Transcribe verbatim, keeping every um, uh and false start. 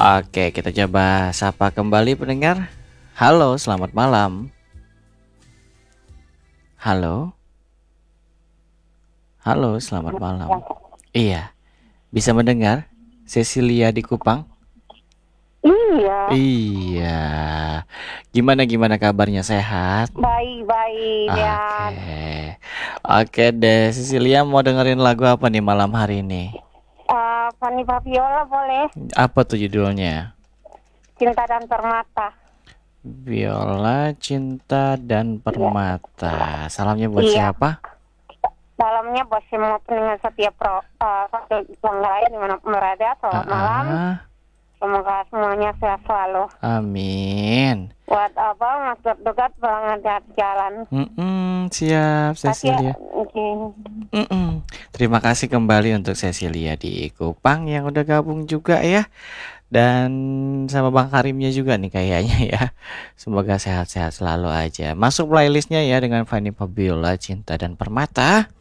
Oke, kita coba sapa kembali pendengar. Halo, selamat malam. Halo, halo, selamat malam. Iya, bisa mendengar? Cecilia di Kupang? Iya, Iya. Gimana gimana kabarnya, sehat? baik-baik Oke. Dian. Oke deh, Cecilia mau dengerin lagu apa nih malam hari ini? Uh, Fanny Fabiola boleh? Apa tuh judulnya? Cinta dan Permata. Biola, Cinta dan Iya, Permata. Salamnya buat iya. siapa? Dalamnya buat semua pendengar setiap pro, uh, satu lain dimana berada. Ah, Selamat malam. ah. Semoga semuanya sehat selalu. Amin. Buat apa Mas dekat banget jalan. Mm-mm, siap, Kasih ya. Cecilia. Okay. Mm-mm. Terima kasih kembali untuk Cecilia di Kupang yang udah gabung juga ya. Dan sama Bang Karimnya juga nih kayaknya ya. Semoga sehat-sehat selalu aja. Masuk playlistnya ya dengan Fanny Fabiola, Cinta dan Permata.